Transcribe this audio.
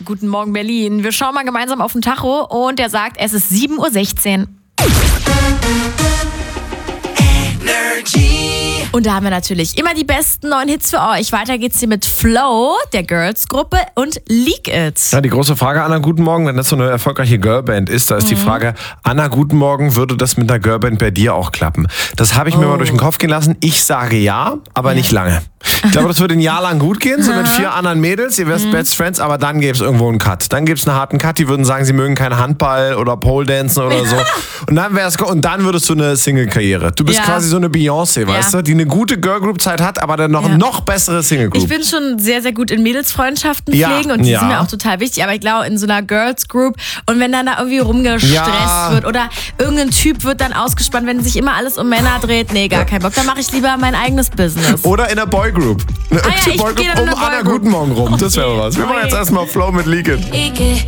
Guten Morgen, Berlin. Wir schauen mal gemeinsam auf den Tacho und der sagt, es ist 7:16 Uhr. Und da haben wir natürlich immer die besten neuen Hits für euch. Weiter geht's hier mit Flow, der Girls-Gruppe, und Leak It. Ja, die große Frage, Anna, guten Morgen, wenn das so eine erfolgreiche Girlband ist, da ist die Frage, Anna, guten Morgen, würde das mit einer Girlband bei dir auch klappen? Das habe ich mir mal durch den Kopf gehen lassen. Ich sage ja, aber nicht lange. Ich glaube, das würde ein Jahr lang gut gehen, so mit 4 anderen Mädels, ihr wärst Best Friends, aber dann gäbe es irgendwo einen Cut. Dann gäbe es einen harten Cut, die würden sagen, sie mögen keinen Handball oder Pole Dancen oder so. Und dann würdest du eine Single-Karriere. Du bist quasi so eine Beyoncé, weißt du, die eine gute Girlgroup-Zeit hat, aber dann noch bessere Single-Group. Ich bin schon sehr, sehr gut in Mädelsfreundschaften pflegen und die sind mir auch total wichtig, aber ich glaube, in so einer Girls-Group und wenn dann da irgendwie rumgestresst wird oder irgendein Typ wird dann ausgespannt, wenn sich immer alles um Männer dreht, nee, gar keinen Bock, dann mache ich lieber mein eigenes Business. Oder in der Boygroup. Eine ich Boygroup gehe dann in eine Anna, Boygroup. guten Morgen rum. Das wäre was. Wir machen jetzt erstmal Flow mit Leak It.